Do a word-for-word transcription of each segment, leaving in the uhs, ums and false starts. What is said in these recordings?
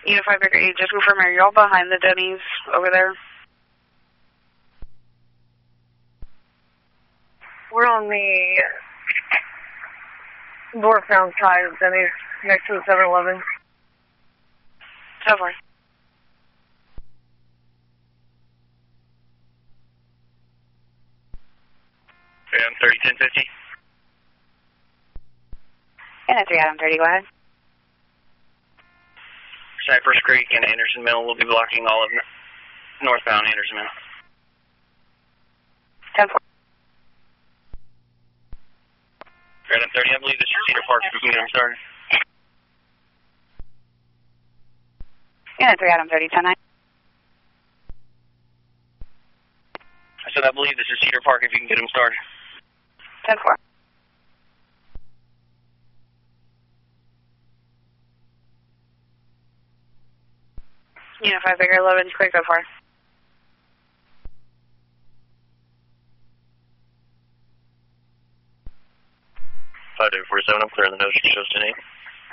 Unit five Baker eight, just confirm, are y'all behind the Denny's over there? We're on the northbound side of Denny's, next to the seven eleven. So far. Adam thirty, ten fifty. Unit three, Adam thirty, go ahead. Cypress Creek and Anderson Mill will be blocking all of northbound Anderson Mill. ten four. Adam thirty, I believe this is Cedar Park, if we can get them started. Unit three, Adam thirty, ten nine. I said I believe this is Cedar Park, if you can get them started. ten four. Unit five Baker eleven, clear so far. five two four seven, I'm clearing the nose, shows ten eight.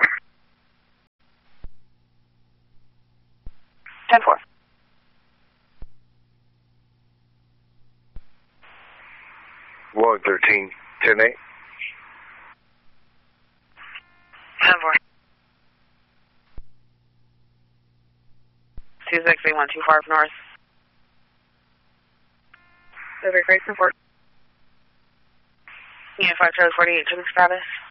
ten four. one thirteen, ten eight. ten four. two six eight one, too far up north. Over Grayson Fort. Unit five Charlie forty-eight, check the status.